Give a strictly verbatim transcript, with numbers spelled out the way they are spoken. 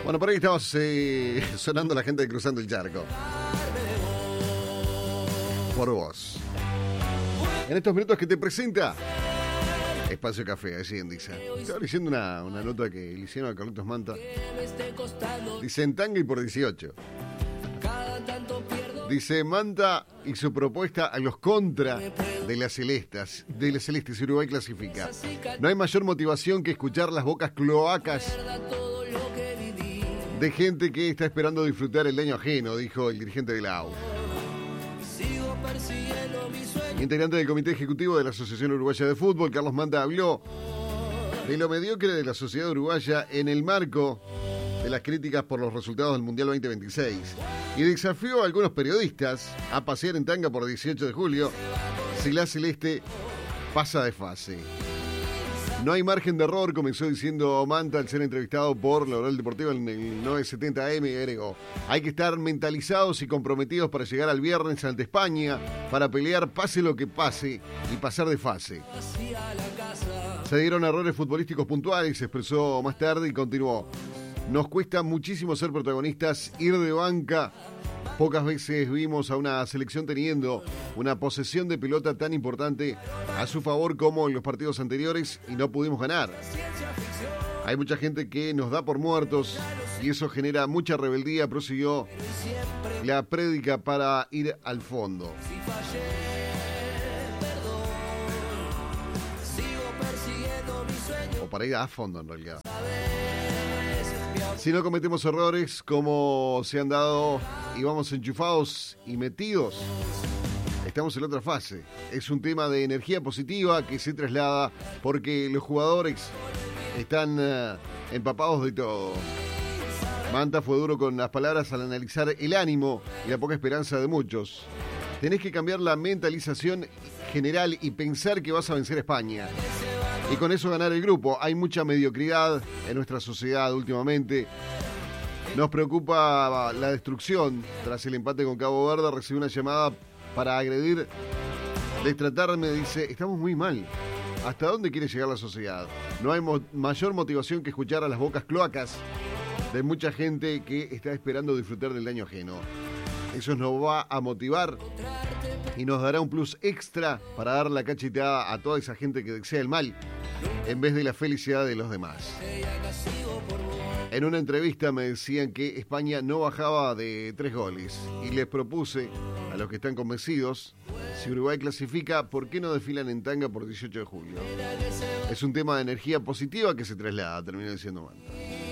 Bueno, por ahí estamos eh, sonando la gente de Cruzando el Charco. Por vos. En estos minutos que te presenta Espacio Café, así en dice. Estaba leyendo una, una nota que le hicieron a Carlitos Manta. Dice en tanga y por dieciocho. Dice Manta y su propuesta a los contra de las celestas, de las celestes, Uruguay clasifica. No hay mayor motivación que escuchar las bocas cloacas de gente que está esperando disfrutar el daño ajeno, dijo el dirigente de la A U. Integrante del Comité Ejecutivo de la Asociación Uruguaya de Fútbol, Carlos Manta habló de lo mediocre de la sociedad uruguaya en el marco de las críticas por los resultados del Mundial veinte veintiséis y desafió a algunos periodistas a pasear en tanga por dieciocho de julio si la celeste pasa de fase. No hay margen de error, comenzó diciendo Manta al ser entrevistado por la Oral Deportiva en el novecientos setenta A M y agregó: hay que estar mentalizados y comprometidos para llegar al viernes ante España, para pelear pase lo que pase y pasar de fase. Se dieron errores futbolísticos puntuales, se expresó más tarde y continuó: nos cuesta muchísimo ser protagonistas, ir de banca. Pocas veces vimos a una selección teniendo una posesión de pelota tan importante a su favor como en los partidos anteriores y no pudimos ganar. Hay mucha gente que nos da por muertos y eso genera mucha rebeldía, prosiguió la prédica para ir al fondo. O para ir a fondo en realidad. Si no cometemos errores como se han dado y vamos enchufados y metidos, estamos en la otra fase. Es un tema de energía positiva que se traslada porque los jugadores están uh, empapados de todo. Manta fue duro con las palabras al analizar el ánimo y la poca esperanza de muchos. Tenés que cambiar la mentalización general y pensar que vas a vencer a España. Y con eso ganar el grupo. Hay mucha mediocridad en nuestra sociedad últimamente. Nos preocupa la destrucción. Tras el empate con Cabo Verde recibí una llamada para agredir, destratarme, dice, estamos muy mal. ¿Hasta dónde quiere llegar la sociedad? No hay mo- mayor motivación que escuchar a las bocas cloacas de mucha gente que está esperando disfrutar del daño ajeno. Eso nos va a motivar y nos dará un plus extra para dar la cachetada a toda esa gente que desea el mal en vez de la felicidad de los demás. En una entrevista me decían que España no bajaba de tres goles y les propuse a los que están convencidos, si Uruguay clasifica, ¿por qué no desfilan en tanga por dieciocho de julio? Es un tema de energía positiva que se traslada, terminó diciendo Manta.